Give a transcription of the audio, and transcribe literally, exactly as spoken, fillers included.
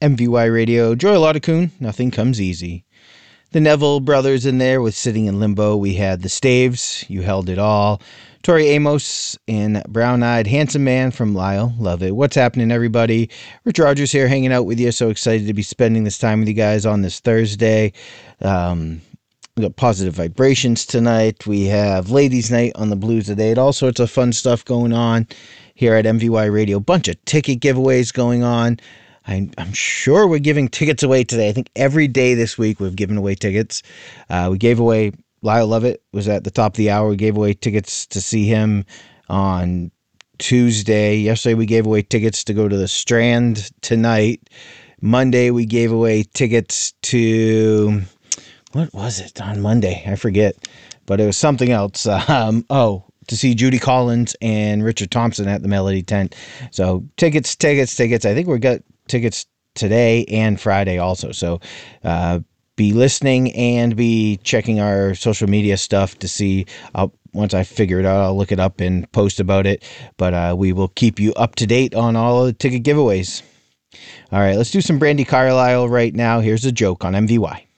M V Y Radio. Joy Laudacoon, Nothing Comes Easy. The Neville brothers in there with Sitting in Limbo. We had the Staves, You Held It All. Tori Amos and Brown Eyed Handsome Man from Lyle. Love it. What's happening, everybody? Rich Rogers here hanging out with you. So excited to be spending this time with you guys on this Thursday. Um, we got Positive Vibrations tonight. We have Ladies Night on the Blues of Eight. All sorts of fun stuff going on here at M V Y Radio. Bunch of ticket giveaways going on. I, I'm sure we're giving tickets away today. I think every day this week we've given away tickets. Uh, we gave away, Lyle Lovett was at the top of the hour. We gave away tickets to see him on Tuesday. Yesterday we gave away tickets to go to the Strand tonight. Monday we gave away tickets to, what was it on Monday? I forget, but it was something else. Um, oh, to see Judy Collins and Richard Thompson at the Melody Tent. So tickets, tickets, tickets. I think we got tickets today and Friday also. So uh, be listening and be checking our social media stuff to see. I'll, once I figure it out, I'll look it up and post about it. But uh, we will keep you up to date on all of the ticket giveaways. All right, let's do some Brandi Carlile right now. Here's a joke on M V Y.